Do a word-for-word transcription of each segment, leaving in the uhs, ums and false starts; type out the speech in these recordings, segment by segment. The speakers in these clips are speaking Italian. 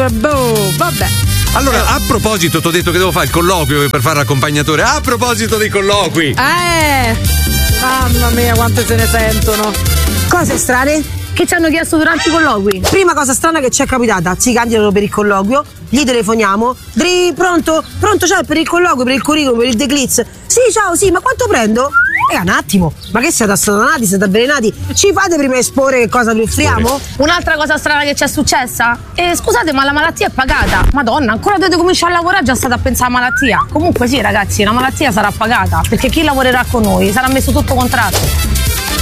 boh, vabbè. Allora, a proposito, ti ho detto che devo fare il colloquio per fare l'accompagnatore. A proposito dei colloqui. Eh, mamma mia, quante se ne sentono. Cose strane? Che ci hanno chiesto durante i colloqui. Prima cosa strana che ci è capitata, si candidano per il colloquio, gli telefoniamo, Dri, pronto? Pronto, cioè per il colloquio, per il curriculum, per il decliz. Sì, ciao, sì, ma quanto prendo? Eh, un attimo, ma che siete assonanati, siete avvelenati? Ci fate prima esporre che cosa vi offriamo? Un'altra cosa strana che ci è successa? Eh, scusate, ma la malattia è pagata. Madonna, ancora dovete cominciare a lavorare, già state a pensare alla malattia. Comunque sì, ragazzi, la malattia sarà pagata, perché chi lavorerà con noi sarà messo sotto contratto.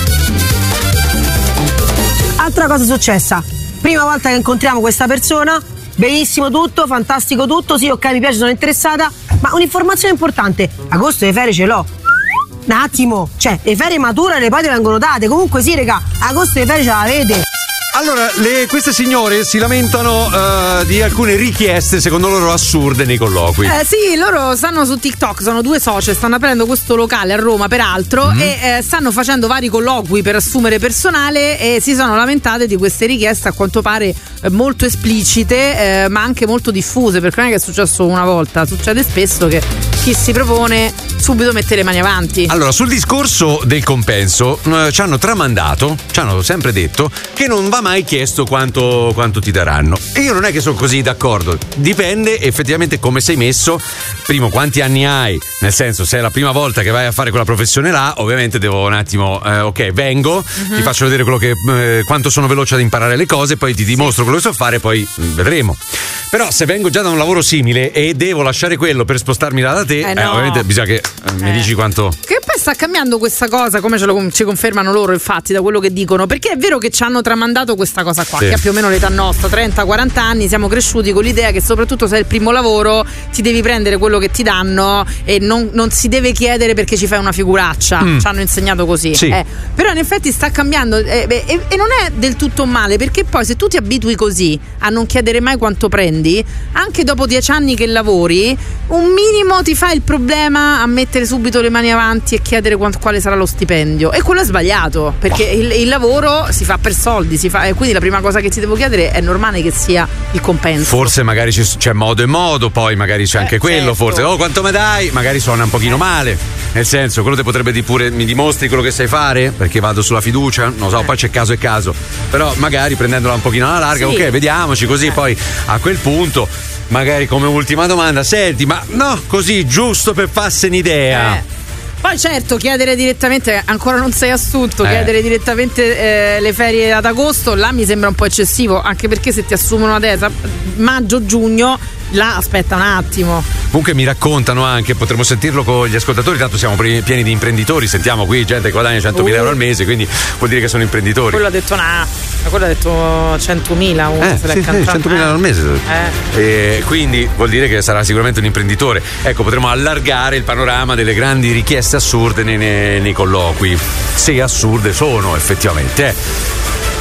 Altra cosa successa, prima volta che incontriamo questa persona, benissimo tutto, fantastico tutto, sì, ok, mi piace, sono interessata, ma un'informazione importante, agosto le ferie ce l'ho. Un attimo, cioè, le ferie maturano e poi ti vengono date, comunque sì, raga, agosto le ferie ce l'avete. Allora, le, queste signore si lamentano uh, di alcune richieste, secondo loro assurde, nei colloqui. Eh sì, loro stanno su TikTok, sono due socie, stanno aprendo questo locale a Roma, peraltro, mm-hmm. e eh, stanno facendo vari colloqui per assumere personale e si sono lamentate di queste richieste, a quanto pare eh, molto esplicite, eh, ma anche molto diffuse, perché non è che è successo una volta, succede spesso che chi si propone subito mette le mani avanti. Allora, sul discorso del compenso, eh, ci hanno tramandato, ci hanno sempre detto che non va mai chiesto quanto, quanto ti daranno. E io non è che sono così d'accordo, dipende effettivamente come sei messo. Primo, quanti anni hai, nel senso, se è la prima volta che vai a fare quella professione là, ovviamente devo un attimo eh, ok, vengo, uh-huh. ti faccio vedere quello che eh, quanto sono veloce ad imparare le cose, poi ti dimostro quello che so fare, poi mh, vedremo. Però se vengo già da un lavoro simile e devo lasciare quello per spostarmi là da te, eh, no. eh, ovviamente bisogna che eh, mi dici quanto. Che poi sta cambiando questa cosa, come ce lo ci confermano loro, infatti, da quello che dicono, perché è vero che ci hanno tramandato questa cosa qua, sì. che ha più o meno l'età nostra, trenta quaranta anni, siamo cresciuti con l'idea che soprattutto se è il primo lavoro ti devi prendere quello che ti danno e non, non si deve chiedere perché ci fai una figuraccia, mm. ci hanno insegnato così. Sì. Eh, però in effetti sta cambiando eh, e, e non è del tutto male, perché poi se tu ti abitui così a non chiedere mai quanto prendi, anche dopo dieci anni che lavori, un minimo ti fa il problema a mettere subito le mani avanti e chiedere quanto, quale sarà lo stipendio, e quello è sbagliato, perché il, il lavoro si fa per soldi, si fa, e quindi la prima cosa che ti devo chiedere è normale che sia il compenso. Forse magari c'è modo e modo, poi magari c'è eh, anche quello, certo. forse oh quanto me dai, magari suona un pochino eh. male, nel senso, quello ti potrebbe dire pure mi dimostri quello che sai fare perché vado sulla fiducia, non so, eh. poi c'è caso e caso, però magari prendendola un pochino alla larga, sì. ok, vediamoci così, eh. poi a quel punto magari come ultima domanda, senti, ma no, così giusto per farsi un'idea. Eh. Poi certo, chiedere direttamente, ancora non sei assunto, eh. chiedere direttamente eh, le ferie ad agosto, là mi sembra un po' eccessivo, anche perché se ti assumono adesso, maggio-giugno, là aspetta un attimo. Comunque mi raccontano anche, potremmo sentirlo con gli ascoltatori, tanto siamo pieni di imprenditori, sentiamo qui gente che guadagna centomila uh. euro al mese, quindi vuol dire che sono imprenditori. Quello ha detto nah, quello ha detto centomila uno, eh, se sì, sì, centomila euro al mese eh. e quindi vuol dire che sarà sicuramente un imprenditore. Ecco, potremmo allargare il panorama delle grandi richieste assurde nei, nei, nei colloqui, se assurde sono effettivamente eh.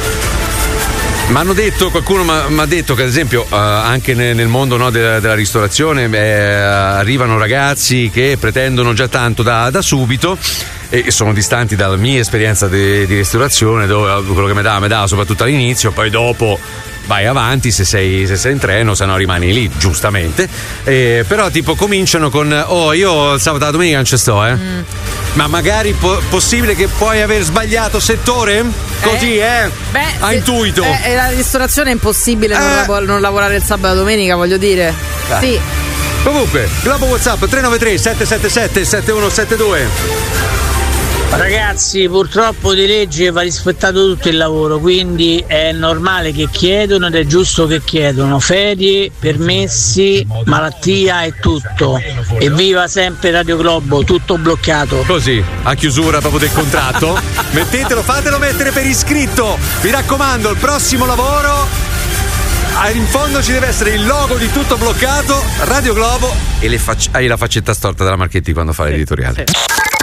Ma hanno detto, qualcuno mi ha detto che ad esempio uh, anche nel, nel mondo no, della, della ristorazione eh, arrivano ragazzi che pretendono già tanto da, da subito e sono distanti dalla mia esperienza di, di ristorazione, dove quello che mi dà, mi dà soprattutto all'inizio, poi dopo vai avanti se sei, se sei in treno, se no rimani lì, giustamente. Eh, però tipo cominciano con oh io il sabato e la domenica non ci sto, eh. Mm. Ma magari po- possibile che puoi aver sbagliato settore? Così, eh? eh? Beh, a intuito. Eh, la ristorazione è impossibile eh. non, lav- non lavorare il sabato e la domenica, voglio dire. Eh. Sì. Comunque, Globo WhatsApp tre nove tre sette sette sette sette uno sette due. Ragazzi, purtroppo di legge va rispettato tutto il lavoro, quindi è normale che chiedono ed è giusto che chiedono ferie, permessi, malattia e tutto. Evviva sempre Radio Globo, tutto bloccato. Così, a chiusura proprio del contratto, mettetelo, fatelo mettere per iscritto. Mi raccomando, il prossimo lavoro in fondo ci deve essere il logo di tutto bloccato, Radio Globo, e le fac- hai la faccetta storta della Marchetti quando fa l'editoriale. Sì.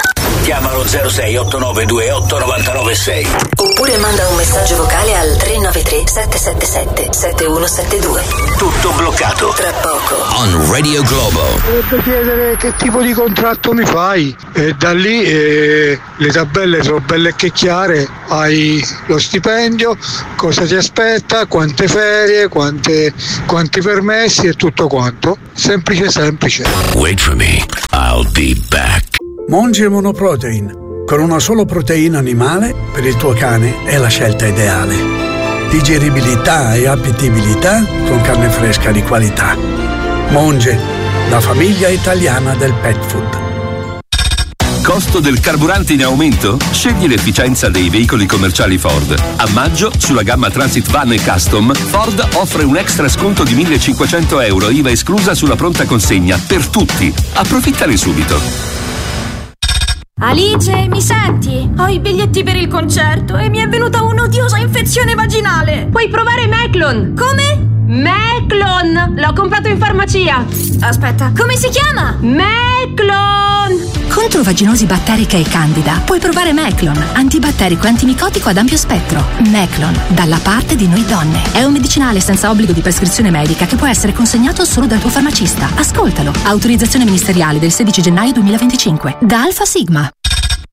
Chiama allo zero sei otto nove due otto nove nove sei. Oppure manda un messaggio vocale al tre nove tre sette sette sette sette uno sette due. Tutto bloccato. Tra poco. On Radio Globo. Volevo chiedere che tipo di contratto mi fai e da lì eh, le tabelle sono belle che chiare, hai lo stipendio, cosa ti aspetta, quante ferie, quante, quanti permessi e tutto quanto. Semplice semplice. Wait for me, I'll be back. Monge Monoprotein. Con una solo proteina animale per il tuo cane è la scelta ideale. Digeribilità e appetibilità con carne fresca di qualità. Monge, la famiglia italiana del pet food. Costo del carburante in aumento? Scegli l'efficienza dei veicoli commerciali Ford. A maggio, sulla gamma Transit Van e Custom, Ford offre un extra sconto di millecinquecento euro, I V A esclusa sulla pronta consegna, per tutti. Approfittane subito. Alice, mi senti? Ho i biglietti per il concerto e mi è venuta un'odiosa infezione vaginale. Puoi provare Meclon. Come? Meclon! L'ho comprato in farmacia. Aspetta, come si chiama? Meclon! Contro vaginosi batterica e candida puoi provare Meclon, antibatterico e antimicotico ad ampio spettro. Meclon, dalla parte di noi donne. È un medicinale senza obbligo di prescrizione medica che può essere consegnato solo dal tuo farmacista. Ascoltalo. Autorizzazione ministeriale del sedici gennaio duemilaventicinque. Da Alfa Sigma.